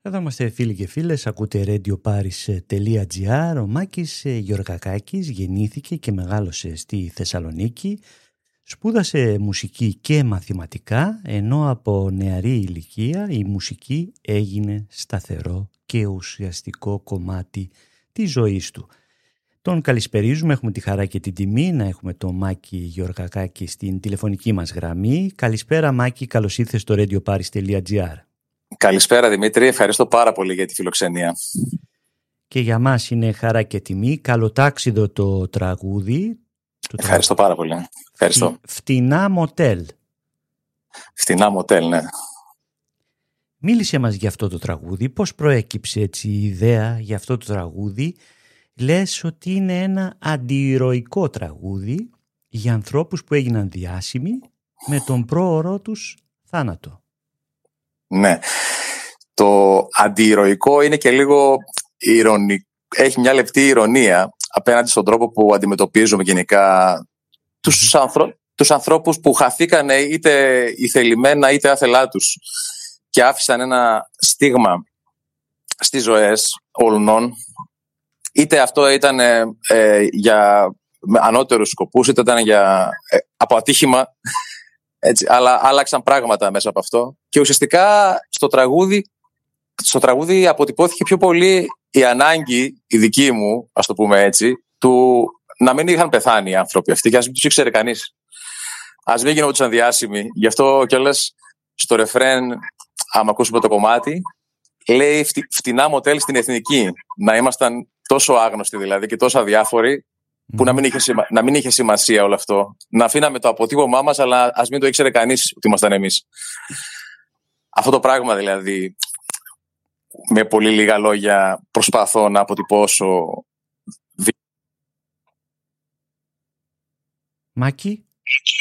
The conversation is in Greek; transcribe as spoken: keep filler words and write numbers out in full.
Εδώ είμαστε φίλοι και φίλες, ακούτε radioparis.gr. Ο Μάκης Γεωργακάκης γεννήθηκε και μεγάλωσε στη Θεσσαλονίκη. Σπούδασε μουσική και μαθηματικά, ενώ από νεαρή ηλικία η μουσική έγινε σταθερό και ουσιαστικό κομμάτι της ζωής του. Τον καλησπερίζουμε, έχουμε τη χαρά και την τιμή να έχουμε τον Μάκη Γεωργακάκη στην τηλεφωνική μας γραμμή. Καλησπέρα Μάκη, καλώς ήρθες στο radioparis.gr. Καλησπέρα Δημήτρη, ευχαριστώ πάρα πολύ για τη φιλοξενία. Και για μας είναι χαρά και τιμή. Καλοτάξιδο το τραγούδι. Το Ευχαριστώ πάρα πολύ. Ευχαριστώ. Φτηνά μοτέλ. Φτηνά μοτέλ, ναι. Μίλησε μας για αυτό το τραγούδι. Πώς προέκυψε έτσι η ιδέα για αυτό το τραγούδι? Λες ότι είναι ένα αντιηρωικό τραγούδι για ανθρώπους που έγιναν διάσημοι με τον πρόωρό τους θάνατο. Ναι. Το αντιηρωικό είναι και λίγο ηρωνικό. Έχει μια λεπτή ηρωνία απέναντι στον τρόπο που αντιμετωπίζουμε γενικά τους, ανθρω... τους ανθρώπους που χαθήκανε είτε ηθελημένα είτε άθελά τους και άφησαν ένα στίγμα στις ζωές όλων. Είτε αυτό ήταν ε, για ανώτερους σκοπούς, είτε ήταν για, ε, από ατύχημα. Έτσι, αλλά άλλαξαν πράγματα μέσα από αυτό. Και ουσιαστικά στο τραγούδι, στο τραγούδι αποτυπώθηκε πιο πολύ η ανάγκη, η δική μου, ας το πούμε έτσι, του να μην είχαν πεθάνει οι άνθρωποι αυτοί και ας μην τους ήξερε κανείς. Ας μην γινόντουσαν διάσημοι. Γι' αυτό κιόλας στο ρεφρέν, άμα ακούσουμε το κομμάτι, λέει φτι, φτηνά μοτέλ στην εθνική. Να ήμασταν τόσο άγνωστοι δηλαδή και τόσο αδιάφοροι, που να μην, είχε σημα... να μην είχε σημασία όλο αυτό. Να αφήναμε το αποτύπωμά μας, αλλά ας μην το ήξερε κανείς ότι ήμασταν εμείς. Αυτό το πράγμα δηλαδή, με πολύ λίγα λόγια, προσπαθώ να αποτυπώσω. Μάκη.